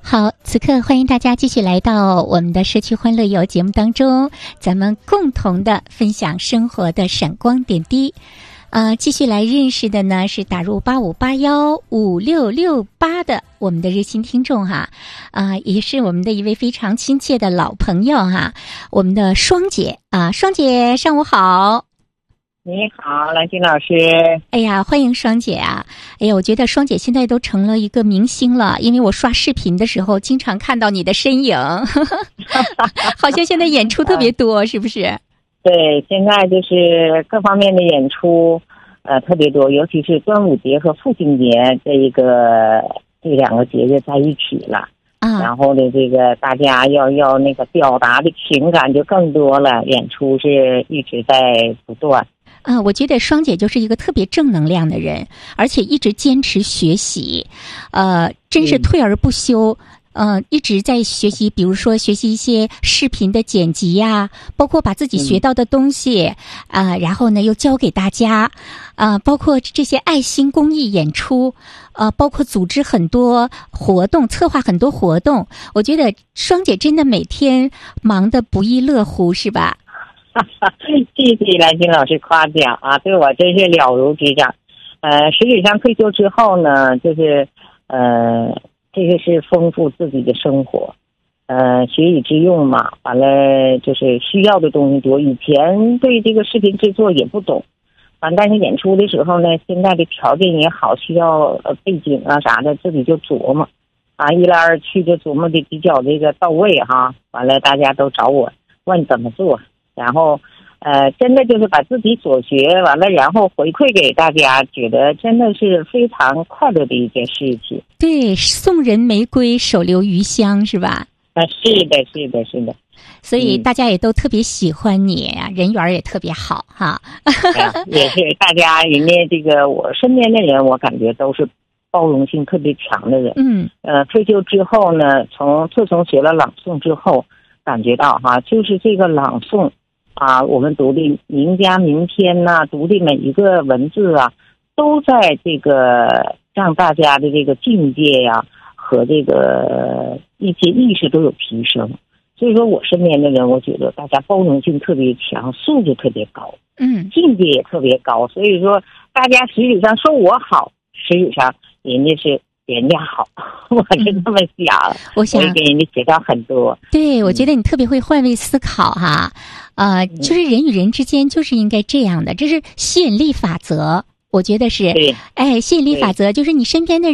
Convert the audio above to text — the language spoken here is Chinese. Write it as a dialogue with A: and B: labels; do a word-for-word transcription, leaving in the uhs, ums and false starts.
A: 好，此刻欢迎大家继续来到我们的社区欢乐游节目当中，咱们共同的分享生活的闪光点滴。呃，继续来认识的呢是打入八五八幺五六六八的我们的热心听众哈，啊、呃，也是我们的一位非常亲切的老朋友哈，我们的双姐啊，双姐上午好。
B: 你好，兰心老师。
A: 哎呀，欢迎双姐啊！哎呀，我觉得双姐现在都成了一个明星了，因为我刷视频的时候经常看到你的身影，好像现在演出特别多，是不是？
B: 对，现在就是各方面的演出，呃，特别多，尤其是端午节和父亲节这一个这两个节日在一起了。啊，然后呢，这个大家要要那个表达的情感就更多了，演出是一直在不断。
A: 啊，我觉得双姐就是一个特别正能量的人，而且一直坚持学习，呃，真是退而不休。嗯、呃，一直在学习，比如说学习一些视频的剪辑呀、啊，包括把自己学到的东西啊、呃，然后呢又教给大家啊、呃，包括这些爱心公益演出，呃，包括组织很多活动，策划很多活动。我觉得双姐真的每天忙得不亦乐乎，是吧？
B: 谢谢兰心老师夸奖啊，对我真是了如指掌。呃，实际上退休之后呢，就是呃。这个是丰富自己的生活，呃，学以致用嘛。完了就是需要的东西多。以前对这个视频制作也不懂，完但是演出的时候呢，现在的条件也好，需要呃背景啊啥的，自己就琢磨，啊，一来二去就琢磨的比较这个到位哈。完了大家都找我问怎么做，然后呃，真的就是把自己所学完了，然后回馈给大家，觉得真的是非常快乐的一件事情。
A: 对，送人玫瑰，手留余香，是吧？
B: 啊，是的，是的，是的。
A: 所以大家也都特别喜欢你呀、嗯，人缘也特别好哈。
B: 啊、也是大家人家这个我身边的人，我感觉都是包容性特别强的人。嗯。呃，退休之后呢，从自从学了朗诵之后，感觉到哈，就是这个朗诵。啊，我们读的名家名篇呐、啊，读的每一个文字啊，都在这个让大家的这个境界呀、啊、和这个一些意识都有提升。所以说我身边的人，我觉得大家包容性特别强，素质特别高，嗯，境界也特别高。所以说大家实际上说我好，实际上人家是。人家好，我是这么想，
A: 我想
B: 给人家学到很多。
A: 对，我觉得你特别会换位思考哈，呃，就是人与人之间就是应该这样的，这是吸引力法则，我觉得是，哎，吸引力法则就是你身边的人